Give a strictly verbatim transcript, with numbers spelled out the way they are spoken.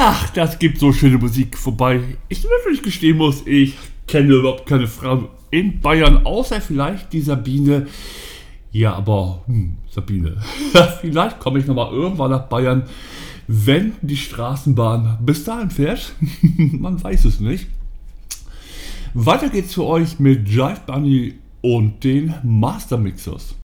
Ach, das gibt so schöne Musik vorbei. Ich wirklich gestehen muss, ich kenne überhaupt keine Frau in Bayern, außer vielleicht die Sabine. Ja, aber, hm, Sabine, vielleicht komme ich nochmal irgendwann nach Bayern, wenn die Straßenbahn bis dahin fährt. Man weiß es nicht. Weiter geht's für euch mit Jive Bunny und den Master Mixers.